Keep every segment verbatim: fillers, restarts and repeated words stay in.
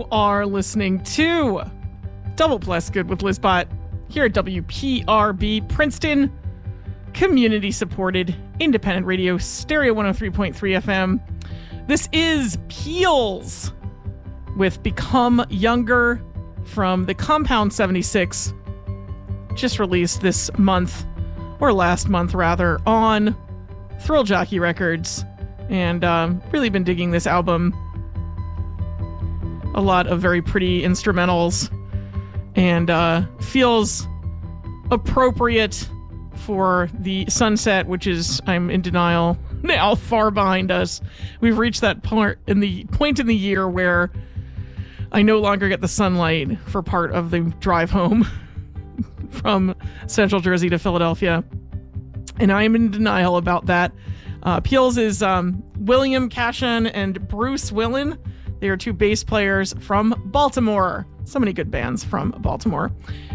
You are listening to Double Plus Good with Lizbot here at W P R B Princeton, community-supported independent radio, Stereo one oh three point three F M. This is Peels with Become Younger from the Compound seventy-six, just released this month, or last month rather, on Thrill Jockey Records. And um, really been digging this album. A lot of very pretty instrumentals, and uh, feels appropriate for the sunset, which is, I'm in denial now, far behind us. We've reached that part in the point in the year where I no longer get the sunlight for part of the drive home from Central Jersey to Philadelphia, and I am in denial about that. Uh, Peels is um, William Cashin and Bruce Willen. They are two bass players from Baltimore. So many good bands from Baltimore.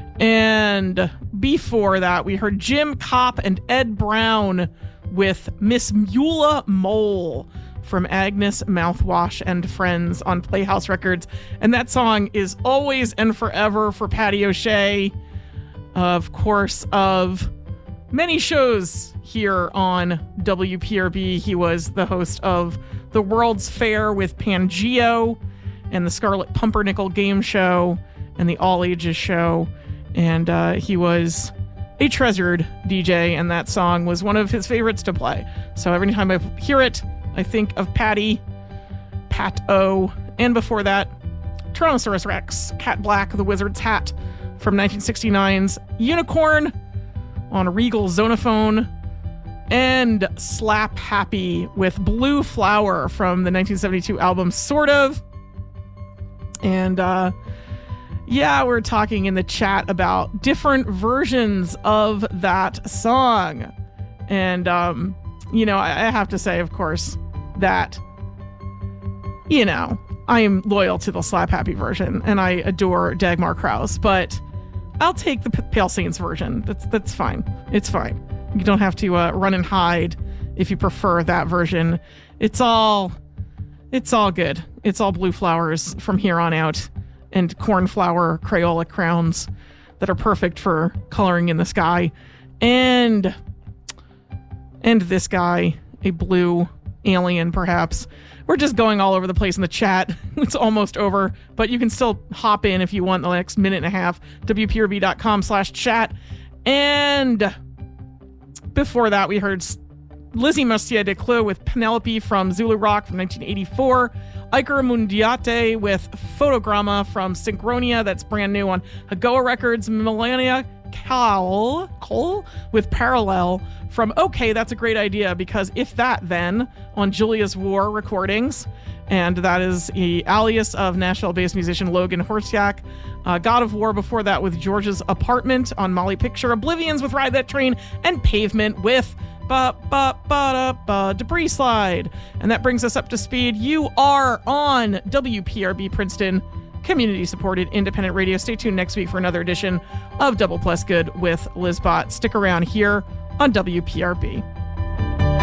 And before that, we heard Jim Kopp and Ed Brown with Miss Mula Mole from Agnes Mouthwash and Friends on Playhouse Records. And that song is Always and Forever for Patty O'Shea, of course, of many shows here on W P R B. He was the host of The World's Fair with Pangeo and the Scarlet Pumpernickel game show and the All Ages show. And uh, he was a treasured D J, and that song was one of his favorites to play. So every time I hear it, I think of Patty, Pat O. And before that, Tyrannosaurus Rex, Cat Black, the Wizard's Hat from nineteen sixty-nine's Unicorn on a Regal Zonophone, and Slap Happy with Blue Flower from the nineteen seventy-two album Sort Of. And uh, yeah, we're talking in the chat about different versions of that song. And, um, you know, I, I have to say, of course, that, you know, I am loyal to the Slap Happy version, and I adore Dagmar Krause, but I'll take the P- Pale Saints version. That's that's fine. It's fine. You don't have to uh, run and hide if you prefer that version. It's all, it's all good. It's all blue flowers from here on out, and cornflower Crayola crowns that are perfect for coloring in the sky, and and this guy, a blue alien, perhaps. We're just going all over the place in the chat. It's almost over, but you can still hop in if you want the next minute and a half. W P R B dot com slash chat. And before that, we heard Lizzie Messier de Clou with Penelope from Zulu Rock from nineteen eighty-four. Iker Mundiate with Photogramma from Synchronia, that's brand new on Hagoa Records. Melania Cole, Cole with Parallel from Okay, That's a Great Idea, because If That Then on Julia's War Recordings, and that is the alias of Nashville-based musician Logan Horsiak. Uh, God of War before that with George's Apartment on Molly Picture. Oblivions with Ride That Train, and Pavement with ba ba ba da ba Debris Slide. And that brings us up to speed. You are on W P R B Princeton, community-supported independent radio. Stay tuned next week for another edition of Double Plus Good with Lizbot. Stick around here on W P R B.